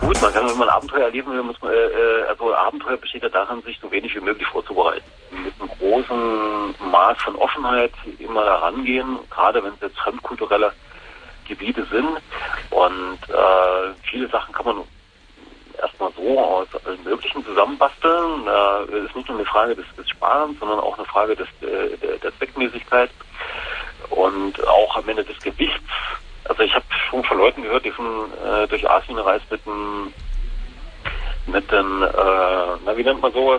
Gut, man kann, wenn man Abenteuer erleben will, muss man, also Abenteuer besteht ja darin, sich so wenig wie möglich vorzubereiten. Mit einem großen Maß von Offenheit immer da rangehen, gerade wenn es jetzt fremdkulturelle Gebiete sind. Und viele Sachen kann man erstmal so aus allen Möglichen zusammenbasteln. Es ist nicht nur eine Frage des Sparens, sondern auch eine Frage der Zweckmäßigkeit und auch am Ende des Gewichts. Also ich habe schon von Leuten gehört, die sind durch Asien reist mit einem, wie nennt man sowas?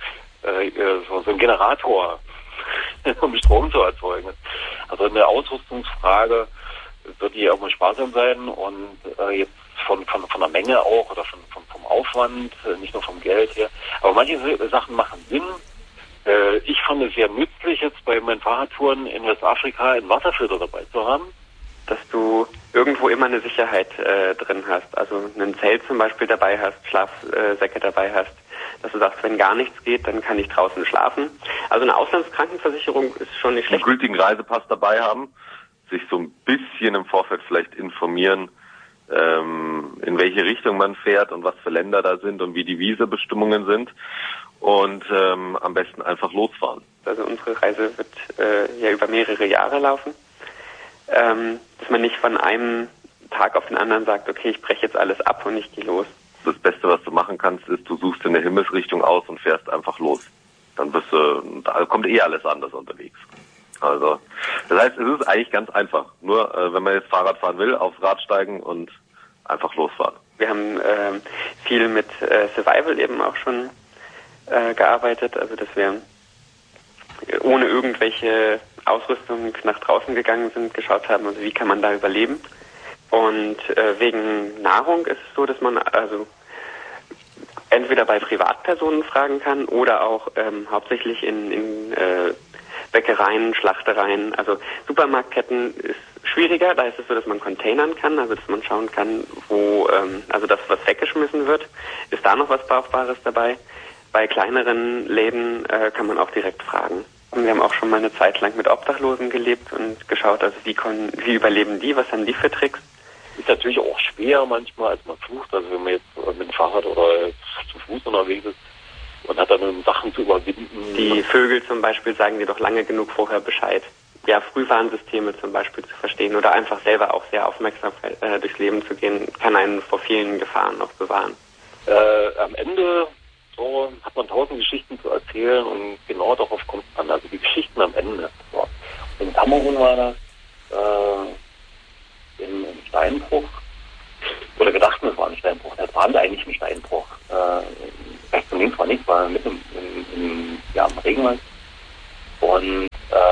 So ein Generator, um Strom zu erzeugen. Also eine Ausrüstungsfrage wird die auch mal sparsam sein und jetzt von der Menge auch oder vom Aufwand, nicht nur vom Geld her. Aber manche Sachen machen Sinn. Ich fand es sehr nützlich, jetzt bei meinen Fahrradtouren in Westafrika einen Wasserfilter dabei zu haben. Dass du irgendwo immer eine Sicherheit drin hast, also ein Zelt zum Beispiel dabei hast, Schlafsäcke dabei hast, dass du sagst, wenn gar nichts geht, dann kann ich draußen schlafen. Also eine Auslandskrankenversicherung ist schon nicht schlecht. Einen gültigen Reisepass dabei haben, sich so ein bisschen im Vorfeld vielleicht informieren, in welche Richtung man fährt und was für Länder da sind und wie die Visabestimmungen sind und am besten einfach losfahren. Also unsere Reise wird ja über mehrere Jahre laufen. Dass man nicht von einem Tag auf den anderen sagt, okay, ich breche jetzt alles ab und ich gehe los. Das Beste, was du machen kannst, ist, du suchst in der Himmelsrichtung aus und fährst einfach los. Dann da kommt alles anders unterwegs. Also, das heißt, es ist eigentlich ganz einfach. Nur, wenn man jetzt Fahrrad fahren will, aufs Rad steigen und einfach losfahren. Wir haben viel mit Survival eben auch schon gearbeitet, also dass wir ohne irgendwelche Ausrüstung nach draußen gegangen sind, geschaut haben, also wie kann man da überleben. Und wegen Nahrung ist es so, dass man also entweder bei Privatpersonen fragen kann oder auch hauptsächlich in Bäckereien, Schlachtereien, also Supermarktketten ist schwieriger, da ist es so, dass man containern kann, also dass man schauen kann, wo also das, was weggeschmissen wird, ist da noch was Brauchbares dabei. Bei kleineren Läden kann man auch direkt fragen. Und wir haben auch schon mal eine Zeit lang mit Obdachlosen gelebt und geschaut, also wie überleben die, was haben die für Tricks. Ist natürlich auch schwer manchmal, als man flucht, also wenn man jetzt mit dem Fahrrad oder zu Fuß unterwegs ist und hat dann Sachen zu überwinden. Die Vögel zum Beispiel sagen dir doch lange genug vorher Bescheid. Ja, Frühwarnsysteme zum Beispiel zu verstehen oder einfach selber auch sehr aufmerksam durchs Leben zu gehen, kann einen vor vielen Gefahren auch bewahren. Am Ende so hat man 1000 Geschichten zu erzählen und genau darauf kommt es an. Also die Geschichten am Ende. So. In Kamerun war das im Steinbruch, oder gedachten, es war ein Steinbruch. Das war eigentlich ein Steinbruch. Rechts und links war nichts, war mitten im Regenwald. Und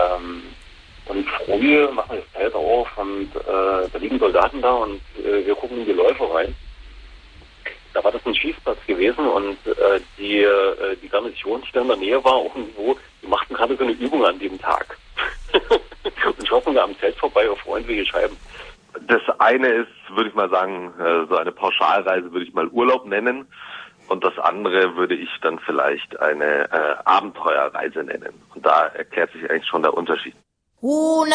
früh machen wir das Zelt auf und da liegen Soldaten da und wir gucken in die Läufe rein. Da war das ein Schießplatz gewesen und die Garnison, die da in der Nähe war, auch irgendwo, die machten gerade so eine Übung an dem Tag. Und schossen da am Zelt vorbei auf freundliche Scheiben. Das eine ist, würde ich mal sagen, so eine Pauschalreise würde ich mal Urlaub nennen. Und das andere würde ich dann vielleicht eine Abenteuerreise nennen. Und da erklärt sich eigentlich schon der Unterschied.